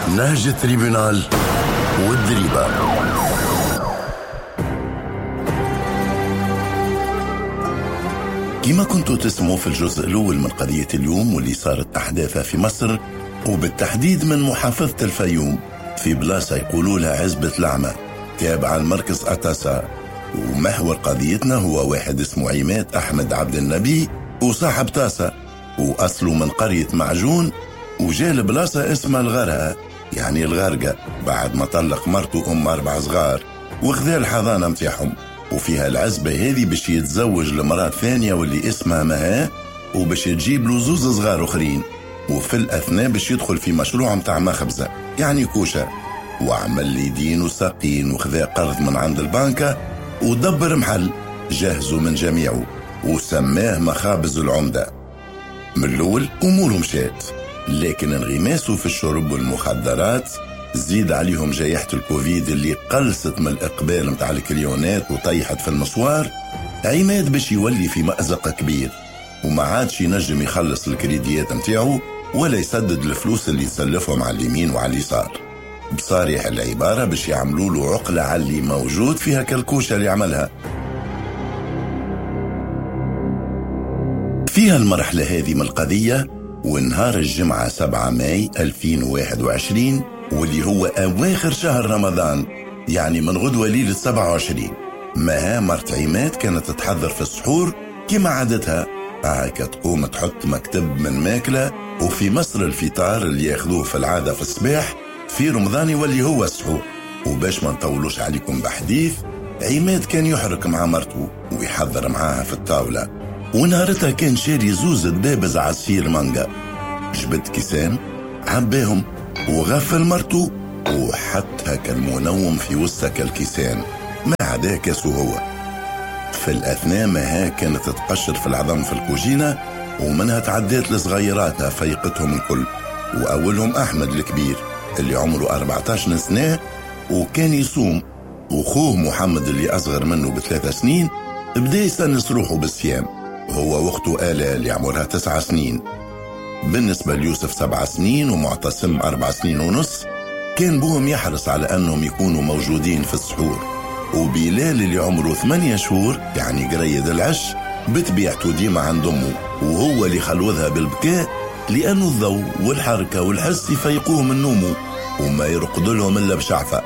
نهج التريبونال والدريبة. كما كنتوا تسمعوا في الجزء الأول من قضية اليوم واللي صارت أحداثها في مصر وبالتحديد من محافظة الفيوم في بلاصة يقولوا لها عزبة العمى تابعة المركز أتاسا. ومحور قضيتنا هو واحد اسمه عماد أحمد عبد النبي وصاحب تاسا وأصله من قرية معجون وجاء لبلاصة اسمها الغرقة يعني الغرقة بعد ما طلق مرته أم 4 صغار وخذا الحضانة متاعهم. وفيها العزبة هذه باش يتزوج لمرات ثانية واللي اسمها مها وباش تجيب له 2 صغار أخرين. وفي الأثناء باش يدخل في مشروع متاع مخبزة يعني كوشة وعمل لي دين وساقين وخذا قرض من عند البنكة ودبر محل جهزه من جميعه وسماه مخابز العمدة. من الأول أموره مشات لكن انغماسه في الشرب والمخدرات زيد عليهم جائحة الكوفيد اللي قلصت من الإقبال متاع الكريونات وطيحت في المسوار. عماد باش يولي في مأزق كبير وما عادش ينجم يخلص الكريديات متاعه ولا يسدد الفلوس اللي يسلفهم على اليمين وعلى اليسار. بصريح العبارة باش يعملوا له عقلة على اللي موجود فيها كالكوشة اللي عملها. فيها المرحلة هذه من القضية ونهار الجمعة 7 ماي 2021 واللي هو أواخر شهر رمضان يعني من غدوة ليلة 27 مها مرت عماد كانت تحضر في السحور كما عادتها. هاكا تقوم تحط مكتب من ماكلة وفي مصر الفطار اللي ياخذوه في العادة في الصباح في رمضان واللي هو السحور. وباش ما نطولوش عليكم بحديث عماد كان يحرك مع مرته ويحضر معاها في الطاولة. ونهارتها كان شاري 2 دبابز عصير مانجا جبت كيسان عباهم وغفل مرته وحطها كالمنوم في وسط الكيسان ما عدا كاسو هو. في الأثناء مها كانت تقشر في العظم في الكوجينة ومنها تعدات لصغيراتها فيقتهم الكل وأولهم أحمد الكبير اللي عمره 14 سنة وكان يصوم وخوه محمد اللي أصغر منه ب3 سنين بدأ يسنس روحه بالصيام هو واخته آلاء اللي عمرها 9 سنين. بالنسبة ليوسف 7 سنين ومعتصم 4 سنين ونص كان بوهم يحرص على أنهم يكونوا موجودين في السحور. وبلال اللي عمره 8 شهور يعني قريد العش بتبيعته ديما عند أمه وهو اللي خلوذها بالبكاء لأنه الضوء والحركة والحس يفيقوه من نومه وما يرقد لهم إلا بشعفة.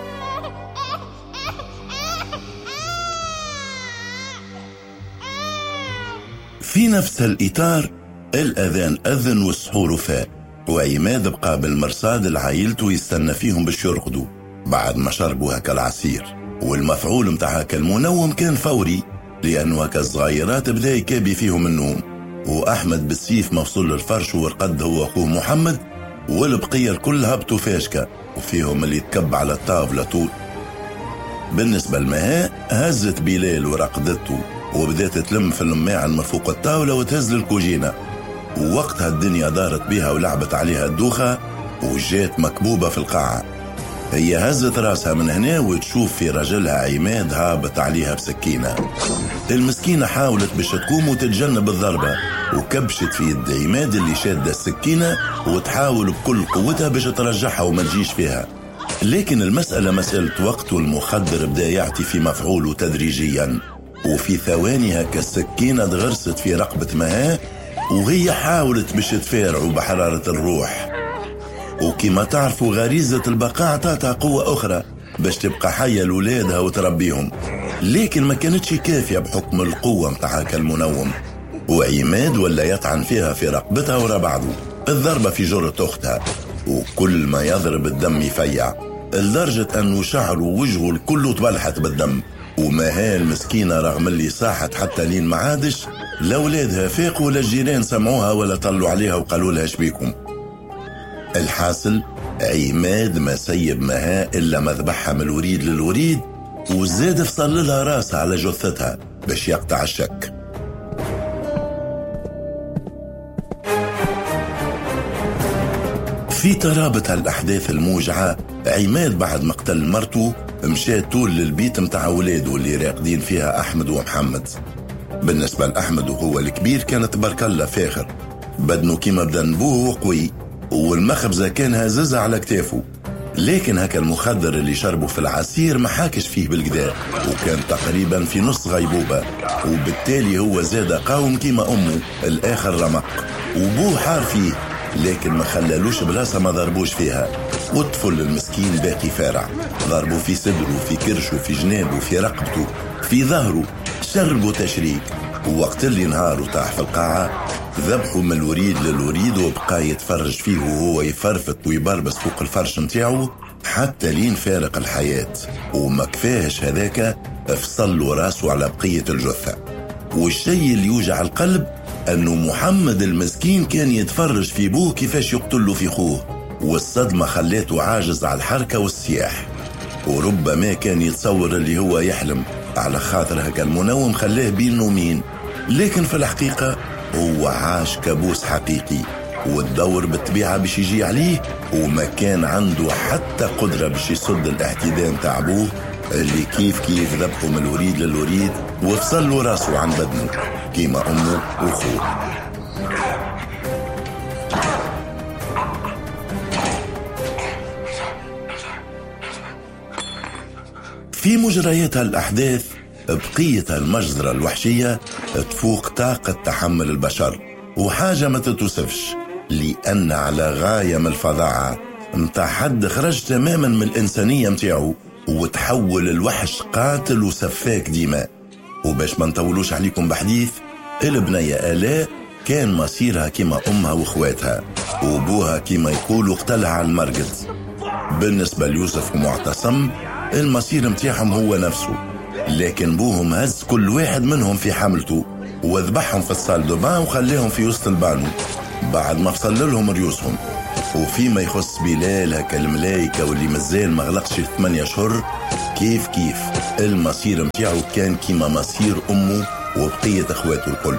في نفس الإطار الأذان أذن والسحور فاء وعماد بقى بالمرصاد العائلته يستنى فيهم باش يرقدوا بعد ما شربوا هكا العصير. والمفعول متاع هكا المنوم كان فوري لأنه هكا الصغيرات بدا يكابي فيهم النوم. وأحمد بالسيف مفصول للفرش ورقد هو أخوه محمد والبقية الكل هبطوا فاشكة وفيهم اللي تكب على الطاولة طول. بالنسبة لمها هزت بلال ورقدته وبدأت تلم في اللماعن من فوق الطاولة وتهز للكوجينة. ووقتها الدنيا دارت بيها ولعبت عليها الدوخة وجات مكبوبة في القاعة. هي هزت راسها من هنا وتشوف في رجلها عماد هابط عليها بسكينة. المسكينة حاولت باش تقوم وتتجنب الضربة وكبشت في يد عماد اللي شاد السكينة وتحاول بكل قوتها باش ترجعها وما تجيش فيها. لكن المسألة مسألة وقت والمخدر بدأ يعطي في مفعوله تدريجيا وفي ثواني هكا السكينة تغرست في رقبة مها وهي حاولت باش تفارع بحرارة الروح. وكما تعرفوا غريزة البقاء تعطى قوة أخرى باش تبقى حية لولادها وتربيهم لكن ما كانتش كافية بحكم القوة متاعها كالمنوم. وعماد ولا يطعن فيها في رقبتها ورا بعضه الضربة في جرة أختها وكل ما يضرب الدم يفيع لدرجة أنه شعره ووجهه الكل تبلحت بالدم. ومها المسكينة رغم اللي صاحت حتى لين معادش لأولادها فاقوا ولا الجيران سمعوها ولا طلوا عليها وقالوا لها شبيكم. الحاصل عماد ما سيب مها إلا مذبحها من الوريد للوريد وزاد فصل لها راسها على جثتها باش يقطع الشك. في ترابط هالأحداث الموجعة عماد بعد مقتل مرته مشى طول للبيت متاع ولاده اللي راقدين فيها أحمد ومحمد. بالنسبة لأحمد وهو الكبير كانت تبارك الله فاخر بدنه كيما بدن بوه وقوي والمخبزة كان هززها على كتافه لكن هكا المخدر اللي شربه في العصير ما حاكش فيه بالقداء، وكان تقريبا في نص غيبوبة، وبالتالي هو زاد قاوم كيما أمه الآخر رمق، وبوه حار فيه لكن ما خلالوش بلاصة ما ضربوش فيها. والطفل المسكين باقي فارع، ضربوا في صدره، في كرشه، في جنابه، في رقبته، في ظهره، شرقوا تشريك. ووقت اللي نهار وطاح في القاعة ذبحوا من الوريد للوريد، وبقى يتفرج فيه وهو يفرفط ويبربس فوق الفرش متاعه حتى لين فارق الحياة. وما كفاهش هذاك، افصل له راسه على بقية الجثة. والشيء اللي يوجع القلب أنه محمد المسكين كان يتفرج في بوه كيفاش يقتله في خوه، والصدمة خليته عاجز على الحركة والسياح. وربما كان يتصور اللي هو يحلم على خاطر هكا المنوم خلاه بين نومين، لكن في الحقيقة هو عاش كابوس حقيقي، والدور بالطبيعة باش يجي عليه، وما كان عنده حتى قدرة باش يصد الاحتدام تاع ابوه اللي كيف ذبحه من الوريد للوريد وفصل له راسه عن بدنه كيما امه واخوه. في مجريات الأحداث بقية المجزرة الوحشية تفوق طاقة تحمل البشر، وحاجة ما تتوصفش، لأن على غاية من الفظاعة متاع حد خرج تماما من الإنسانية متاعه وتحول الوحش قاتل وسفاك دماء. وباش ما نطولوش عليكم بحديث، البنية آلاء كان مصيرها كما أمها وإخواتها، وأبوها كما يقولوا قتلها على المرقد. بالنسبة ليوسف ومعتصم المصير متاعهم هو نفسه، لكن بوهم هز كل واحد منهم في حملته وذبحهم في الصال دوبان وخليهم في وسط البانو بعد ما فصل لهم ريوسهم. وفيما يخص بلال هكا الملايكة واللي مازال ما غلقش 8 أشهر، كيف المصير متاعه كان كيما مصير أمه وبقية أخواته الكل.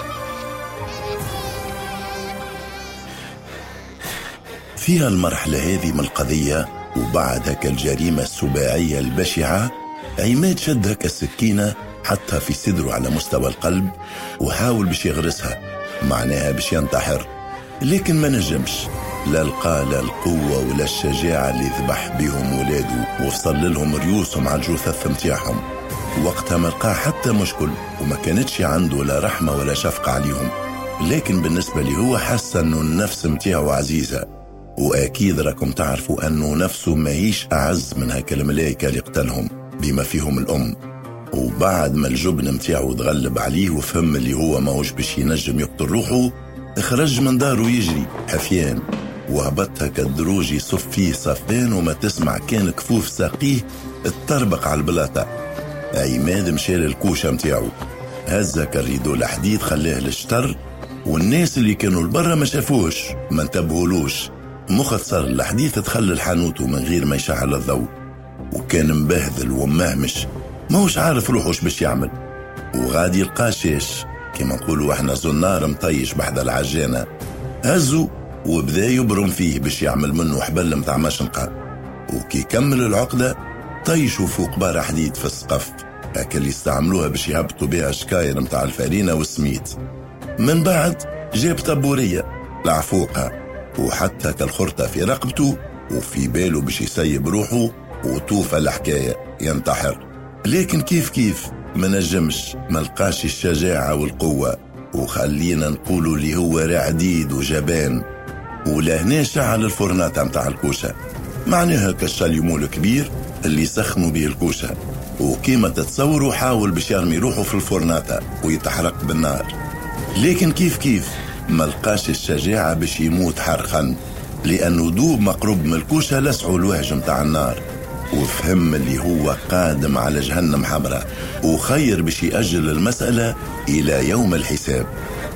فيها المرحلة هذه من القضية وبعد هكا الجريمة السباعية البشعة، عماد شد هكا السكينة حتى في صدره على مستوى القلب وحاول باش يغرسها، معناها باش ينتحر، لكن ما نجمش، لا لقى لا القوة ولا الشجاعة اللي ذبح بيهم ولاده وفصل لهم ريوسهم على الجثث متاعهم. وقتها ما لقى حتى مشكل وما كانتش عنده لا رحمة ولا شفقة عليهم، لكن بالنسبة لي هو حس أنه النفس متاعه عزيزة، وأكيد راكم تعرفوا أنه نفسه ماهيش أعز من هكا الملايكة اللي قتلهم بما فيهم الأم. وبعد ما الجبن متاعه تغلب عليه وفهم اللي هو ماهوش باش ينجم يقتل روحه، خرج من داره يجري حفيان، وهبط هكا الدروج يصف فيه صفان وما تسمع كان كفوف ساقيه اتطربق على البلاطة. عماد مشى للكوشة متاعه، هز هكا الريدو الحديد خلاه للشطر، والناس اللي كانوا لبرا ما شافوش ما انتبهولوش، مختصر الحديد تدخل الحانوت من غير ما يشعل الضوء، وكان مبهذل ومهمش ماهوش عارف روحوش باش يعمل. وغادي يلقى شاش كما نقولوا احنا زنار مطيش بحد العجانة، هزو وبدا يبرم فيه باش يعمل منه حبل متاع مشنقة، وكي كمل العقدة طيشوا فوق بار حديد في السقف هكا اللي استعملوها باش يهبطوا بها شكاير متاع الفارينة والسميت. من بعد جاب طبورية لعفوقها وحتى كالخرطة في رقبته وفي باله باش يسيب روحه وطوف الحكاية ينتحر، لكن كيف ما نجمش، ما لقاش الشجاعة والقوة، وخلينا نقولوا اللي هو رعديد وجبان. ولهنا شعل الفرنات متاع الكوشة، معناها كالشاليمو الكبير اللي يسخنوا به الكوشة، وكيما تتصوروا حاول باش يرمي روحه في الفرناتة ويتحرق بالنار، لكن كيف ما لقاش الشجاعة باش يموت حرقا، لأنه دوب مقرب من الكوشة لسعوا الوهج متاع النار، وفهم اللي هو قادم على جهنم حمراء، وخير باش يأجل المسألة إلى يوم الحساب.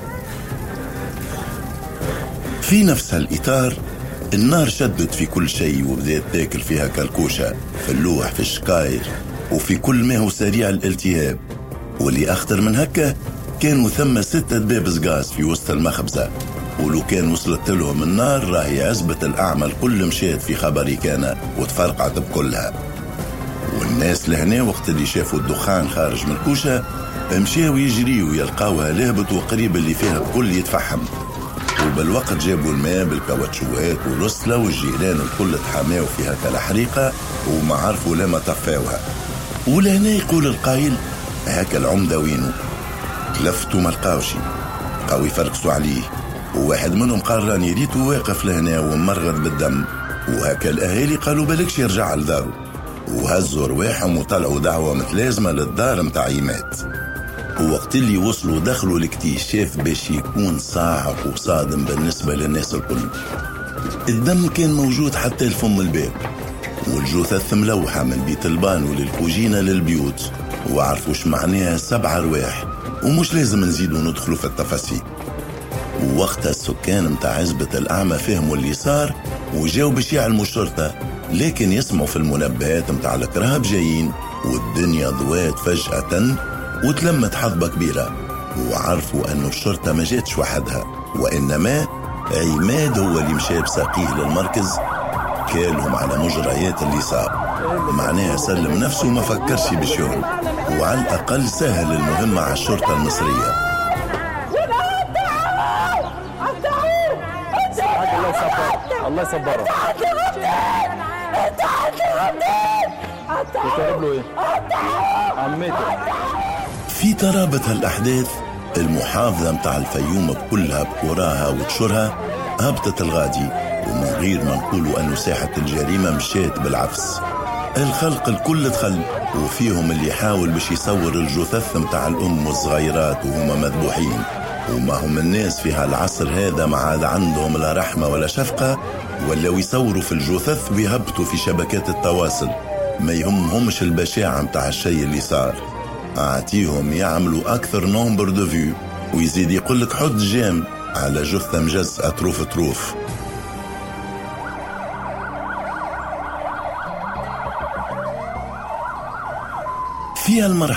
في نفس الإطار النار شدت في كل شيء وبدأت تاكل فيها كالكوشة، في اللوح، في الشكاير، وفي كل ما هو سريع الالتهاب. واللي أخطر من هكا كانوا ثم 6 دباب غاز في وسط المخبزة، ولو كان وصلت لهم النار راهي عزبة الأعمال كل مشيت في خبري كان وتفرقعت بكلها. والناس لهنا وقت اللي شافوا الدخان خارج من الكوشة مشاو يجريوا يلقاوها لهبت وقريب اللي فيها بكل يتفحم. وبالوقت جابوا الماء بالكاوتشوات والرسلة، والجيران الكل تحماوا في هكا الحريقة وما عرفوا لما طفاوها. ولهنا يقول القايل هكا العمدة وينو؟ لفتوا ما لقاوشي، بقاو يفركسوا عليه، وواحد منهم قال راني ريتو واقف لهنا ومرغد بالدم. وهكا الأهالي قالوا بالكش يرجع لدارو، وهزوا رواحهم وطلعوا دعوة متلازمة للدار متاع عماد. ووقت اللي وصلوا دخلوا الاكتشاف باش يكون صاعق وصادم بالنسبة للناس الكل. الدم كان موجود حتى الفم الباب، والجثث ملوحة من بيت البانو للكوجينة للبيوت، وعرفوش معناها 7 أرواح، ومش لازم نزيدوا ندخلوا في التفاصيل. ووقتها السكان متاع عزبة الأعمى فهموا اللي صار وجاوا باش يعلموا الشرطة، لكن يسمعوا في المنبهات متاع الكرهب جايين، والدنيا ضوات فجأة وتلمت حظبة كبيرة، وعرفوا أنه الشرطة ما جاتش وحدها، وإنما عماد هو اللي مشى بساقيه للمركز، كالهم على مجريات اللي صار. معناها سلم نفسه وما فكرش بشيون، وعلى الأقل سهل المهمة على الشرطة المصرية. الله يصبره. في ترابط هالأحداث المحافظة متاع الفيوم بكلها بكراها وتشرها هبطت الغادي، ومن غير ما نقولوا أنه ساحة الجريمة مشيت بالعفس. الخلق الكل دخل، وفيهم اللي يحاول باش يصور الجثث متاع الأم والصغيرات وهما مذبوحين. وما هم الناس في هالعصر هذا ما عاد عندهم لا رحمة ولا شفقة، ولا يصوروا في الجثث ويهبطوا في شبكات التواصل، ما يهمهمش البشاعة متاع الشيء اللي صار. أعطيهم يعملوا أكثر نومبر دو فيو، ويزيد يقولك حط جام على جثة مجزأة طروف. في المرحلة